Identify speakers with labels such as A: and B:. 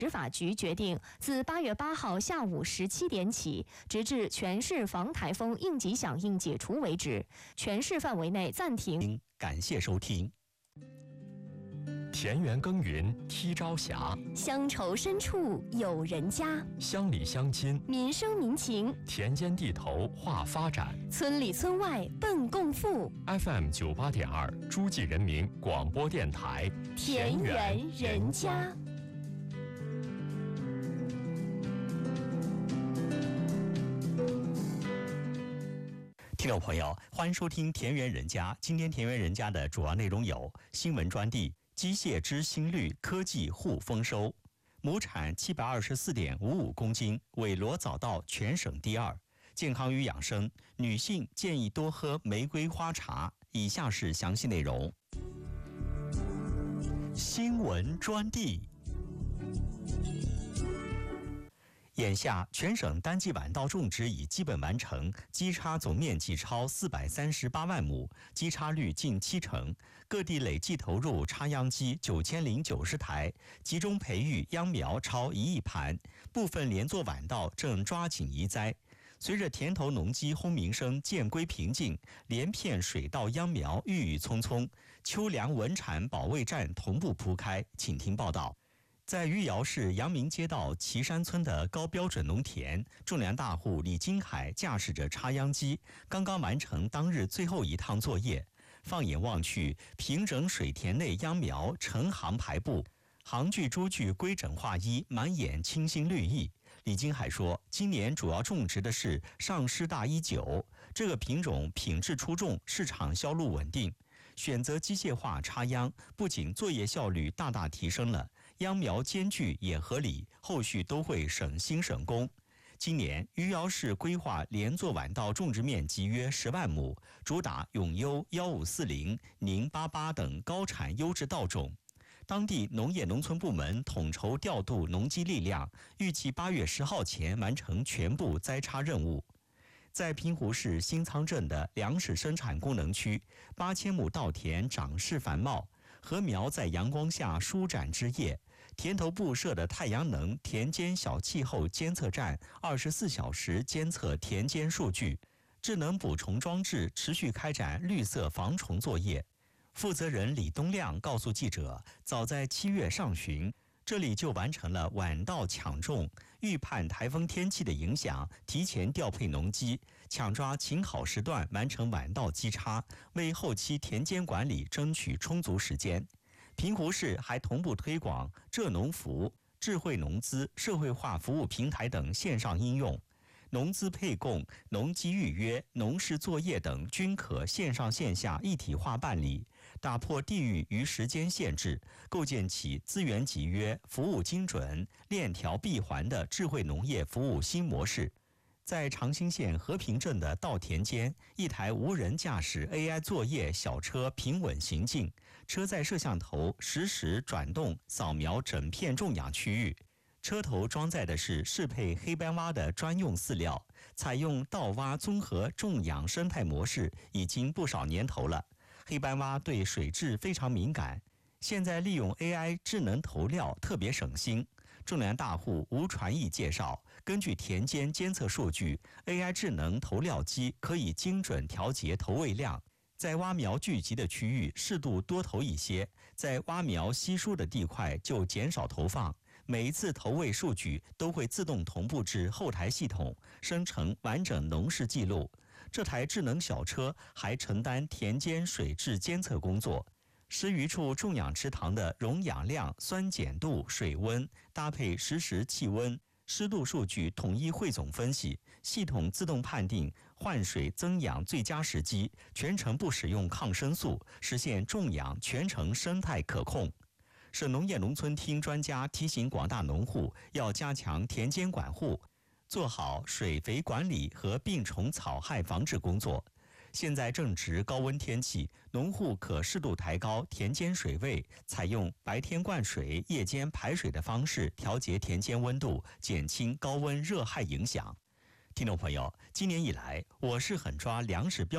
A: 执法局决定，自8月8号下午17点起，直至全市防台风应急响应解除为止，全市范围内暂停。
B: 感谢收听。
C: 田园耕耘踢朝霞，
A: 乡愁深处有人家，
C: 乡里乡亲
A: 民生民情，
C: 田间地头话发展，
A: 村里村外奔共富。
C: FM 98.2诸暨人民广播电台，
A: 田园人家。
B: 听众朋友，欢迎收听《田园人家》。今天《田园人家》的主要内容有：新闻专题，机械知心率科技护丰收；亩产724.55公斤，为罗早稻全省第2；健康与养生，女性建议多喝玫瑰花茶。以下是详细内容。新闻专题。眼下，全省单季晚稻种植已基本完成，基插总面积超438万亩，基插率近70%。各地累计投入插秧机9090台，集中培育秧苗超1亿盘。部分连作晚稻正抓紧移栽。随着田头农机轰鸣声渐归平静，连片水稻秧苗郁郁葱葱，秋粮稳产保卫战同步铺开。请听报道。在余姚市阳明街道岐山村的高标准农田，种粮大户李金海驾驶着插秧机，刚刚完成当日最后一趟作业。放眼望去，平整水田内秧苗成行排布，行距株距规整划一，满眼清新绿意。李金海说，今年主要种植的是上师大19，这个品种品质出众，市场销路稳定。选择机械化插秧，不仅作业效率大大提升了，秧苗间距也合理，后续都会省心省工。今年余姚市规划连作晚稻种植面积约10万亩，主打永优1540、宁88等高产优质稻种。当地农业农村部门统筹调度农机力量，预计8月10号前完成全部栽插任务。在平湖市新仓镇的粮食生产功能区，8000亩稻田长势繁茂，禾苗在阳光下舒展枝叶。田头部设的太阳能田间小气候监测站24小时监测田间数据，智能捕虫装置持续开展绿色防虫作业。负责人李东亮告诉记者，早在7月上旬，这里就完成了晚稻抢种，预判台风天气的影响，提前调配农机，抢抓晴好时段完成晚稻基插，为后期田间管理争取充足时间。平湖市还同步推广浙农服、智慧农资、社会化服务平台等线上应用。农资配供、农机预约、农事作业等均可线上线下一体化办理，打破地域与时间限制，构建起资源集约、服务精准、链条闭环的智慧农业服务新模式。在长兴县和平镇的稻田间，一台无人驾驶 AI 作业小车平稳行进，车载摄像头实时转动扫描整片种养区域。车头装载的是适配黑斑蛙的专用饲料，采用稻蛙综合种养生态模式已经不少年头了。黑斑蛙对水质非常敏感，现在利用 AI 智能投料特别省心。种粮大户吴传义介绍，根据田间监测数据， AI 智能投料机可以精准调节投喂量，在蛙苗聚集的区域适度多投一些，在蛙苗稀疏的地块就减少投放。每一次投喂数据都会自动同步至后台系统，生成完整农事记录。这台智能小车还承担田间水质监测工作，10余处种养池塘的溶氧量、酸碱度、水温搭配实时气温、湿度数据统一汇总分析，系统自动判定换水增养最佳时机，全程不使用抗生素，实现种养全程生态可控。省农业农村厅专家提醒广大农户要加强田间管护，做好水肥管理和病虫草害防治工作。现在正值高温天气，农户可适度抬高田间水位，采用白天灌水、夜间排水的方式调节田间温度，减轻高温热害影响。听众朋友，今年以来，我市狠抓粮食标